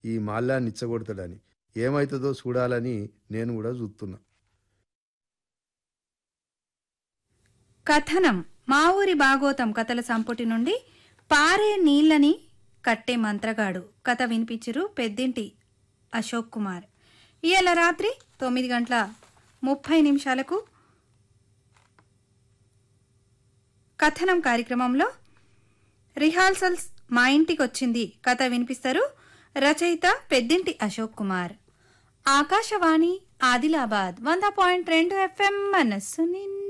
ఈ మాల్యాన్ని ఇచ్చగొడతాడని. ఏమైతుందో చూడాలని నేను కూడా చూస్తున్నా. కథనం మా ఊరి భాగోతం కథల సంపుటి నుండి పారే నీళ్ళని కట్టే మంత్రగాడు కథ వినిపించరు పెద్దింటి అశోక్ కుమార్. ఇవాళ రాత్రి 9:30 కథనం కార్యక్రమంలో రిహార్సల్స్ మా ఇంటికి వచ్చింది కథ వినిపిస్తారు. రచయిత పెద్దింటి అశోక్ కుమార్. ఆకాశవాణి ఆదిలాబాద్ 100.2 FM మనస్సు నిండా.